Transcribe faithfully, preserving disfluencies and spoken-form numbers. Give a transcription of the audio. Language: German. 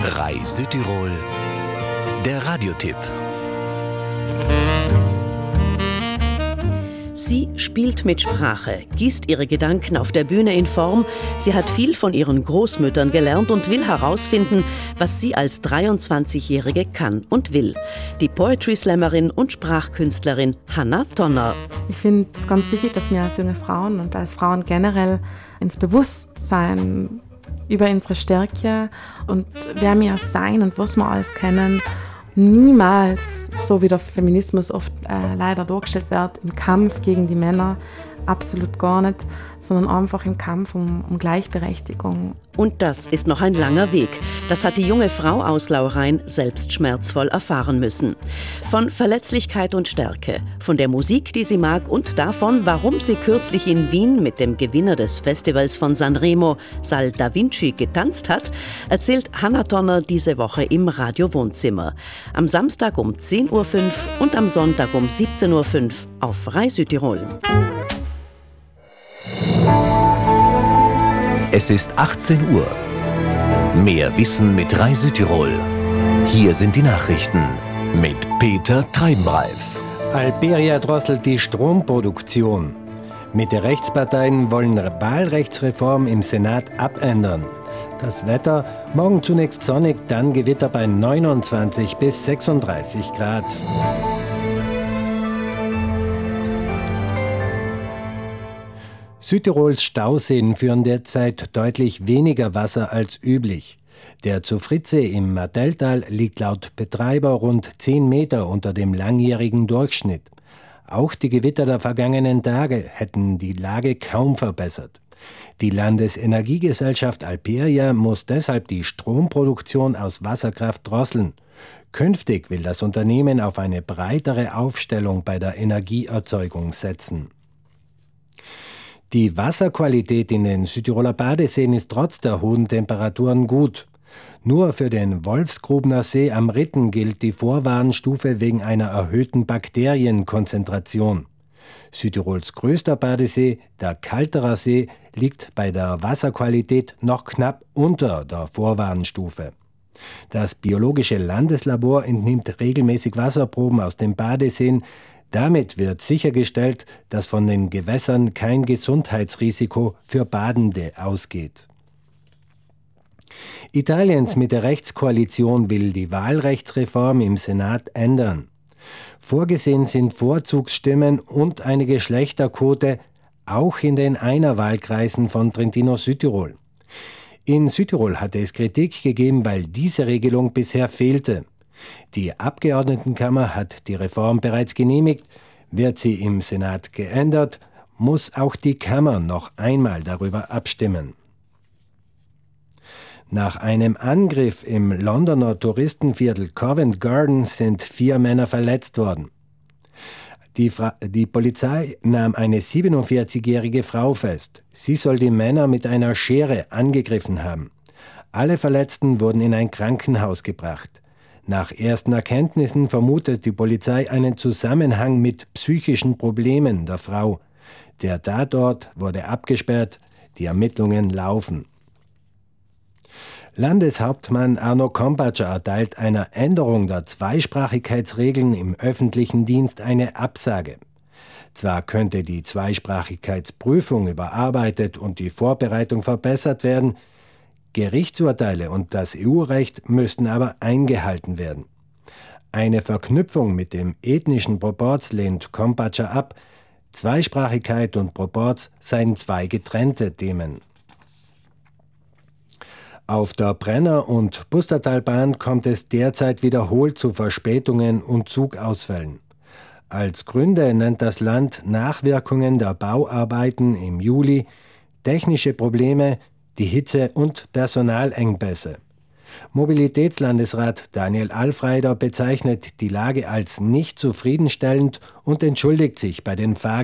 R A I Südtirol, der Radiotipp. Sie spielt mit Sprache, gießt ihre Gedanken auf der Bühne in Form. Sie hat viel von ihren Großmüttern gelernt und will herausfinden, was sie als dreiundzwanzigjährige kann und will. Die Poetry Slammerin und Sprachkünstlerin Hannah Tonner. Ich finde es ganz wichtig, dass wir als junge Frauen und als Frauen generell ins Bewusstsein über unsere Stärke und wer wir sein und was wir alles kennen, niemals, so wie der Feminismus oft äh, leider dargestellt wird, im Kampf gegen die Männer, absolut gar nicht, sondern einfach im Kampf um, um Gleichberechtigung. Und das ist noch ein langer Weg. Das hat die junge Frau aus Laurein selbst schmerzvoll erfahren müssen. Von Verletzlichkeit und Stärke, von der Musik, die sie mag und davon, warum sie kürzlich in Wien mit dem Gewinner des Festivals von Sanremo, Sal Da Vinci, getanzt hat, erzählt Hannah Tonner diese Woche im Radio Wohnzimmer. Am Samstag um zehn Uhr fünf und am Sonntag um siebzehn Uhr fünf auf R A I Südtirol. Es ist achtzehn Uhr. Mehr Wissen mit R A I Südtirol. Hier sind die Nachrichten mit Peter Treibenreif. Alperia drosselt die Stromproduktion. Mitte-Rechtsparteien wollen Wahlrechtsreform im Senat abändern. Das Wetter, morgen zunächst sonnig, dann Gewitter bei neunundzwanzig bis sechsunddreißig Grad. Südtirols Stauseen führen derzeit deutlich weniger Wasser als üblich. Der Zufrize im Martelltal liegt laut Betreiber rund zehn Meter unter dem langjährigen Durchschnitt. Auch die Gewitter der vergangenen Tage hätten die Lage kaum verbessert. Die Landesenergiegesellschaft Alperia muss deshalb die Stromproduktion aus Wasserkraft drosseln. Künftig will das Unternehmen auf eine breitere Aufstellung bei der Energieerzeugung setzen. Die Wasserqualität in den Südtiroler Badeseen ist trotz der hohen Temperaturen gut. Nur für den Wolfsgrubner See am Ritten gilt die Vorwarnstufe wegen einer erhöhten Bakterienkonzentration. Südtirols größter Badesee, der Kalterer See, liegt bei der Wasserqualität noch knapp unter der Vorwarnstufe. Das Biologische Landeslabor entnimmt regelmäßig Wasserproben aus den Badeseen. Damit wird sichergestellt, dass von den Gewässern kein Gesundheitsrisiko für Badende ausgeht. Italiens Mitte-Rechts-Koalition will die Wahlrechtsreform im Senat ändern. Vorgesehen sind Vorzugsstimmen und eine Geschlechterquote auch in den Einerwahlkreisen von Trentino-Südtirol. In Südtirol hatte es Kritik gegeben, weil diese Regelung bisher fehlte. Die Abgeordnetenkammer hat die Reform bereits genehmigt. Wird sie im Senat geändert, muss auch die Kammer noch einmal darüber abstimmen. Nach einem Angriff im Londoner Touristenviertel Covent Garden sind vier Männer verletzt worden. Die, Fra- die Polizei nahm eine siebenundvierzigjährige Frau fest. Sie soll die Männer mit einer Schere angegriffen haben. Alle Verletzten wurden in ein Krankenhaus gebracht. Nach ersten Erkenntnissen vermutet die Polizei einen Zusammenhang mit psychischen Problemen der Frau. Der Tatort wurde abgesperrt, die Ermittlungen laufen. Landeshauptmann Arno Kompatscher erteilt einer Änderung der Zweisprachigkeitsregeln im öffentlichen Dienst eine Absage. Zwar könnte die Zweisprachigkeitsprüfung überarbeitet und die Vorbereitung verbessert werden, Gerichtsurteile und das E U-Recht müssten aber eingehalten werden. Eine Verknüpfung mit dem ethnischen Proporz lehnt Kompatscher ab. Zweisprachigkeit und Proporz seien zwei getrennte Themen. Auf der Brenner- und Pustertalbahn kommt es derzeit wiederholt zu Verspätungen und Zugausfällen. Als Gründe nennt das Land Nachwirkungen der Bauarbeiten im Juli, technische Probleme, die Hitze und Personalengpässe. Mobilitätslandesrat Daniel Alfreider bezeichnet die Lage als nicht zufriedenstellend und entschuldigt sich bei den Fahrgästen.